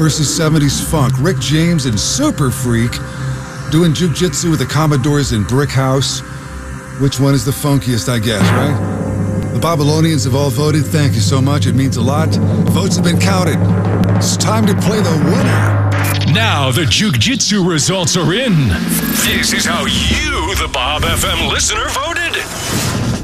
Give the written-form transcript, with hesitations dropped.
versus 70s funk. Rick James and Super Freak doing jujitsu with the Commodores in Brick House. Which one is the funkiest, I guess, right? The Babylonians have all voted. Thank you so much. It means a lot. Votes have been counted. It's time to play the winner. Now the jujitsu results are in. This is how you, the Bob FM listener, voted.